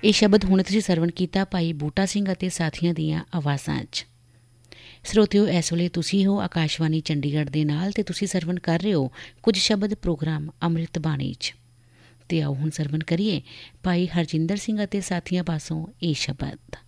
ਇਹ ਸ਼ਬਦ ਹੁਣ ਤੁਸੀਂ ਸਰਵਣ ਕੀਤਾ ਭਾਈ ਬੂਟਾ ਸਿੰਘ ਅਤੇ ਸਾਥੀਆਂ ਦੀਆਂ ਆਵਾਜ਼ਾਂ 'ਚ। ਸਰੋਤਿਓ, ਇਸ ਵੇਲੇ ਤੁਸੀਂ ਹੋ ਆਕਾਸ਼ਵਾਣੀ ਚੰਡੀਗੜ੍ਹ ਦੇ ਨਾਲ ਅਤੇ ਤੁਸੀਂ ਸਰਵਣ ਕਰ ਰਹੇ ਹੋ ਕੁਝ ਸ਼ਬਦ ਪ੍ਰੋਗਰਾਮ ਅੰਮ੍ਰਿਤ ਬਾਣੀ 'ਚ। ਅਤੇ ਆਓ ਹੁਣ ਸਰਵਣ ਕਰੀਏ ਭਾਈ ਹਰਜਿੰਦਰ ਸਿੰਘ ਅਤੇ ਸਾਥੀਆਂ ਪਾਸੋਂ ਇਹ ਸ਼ਬਦ।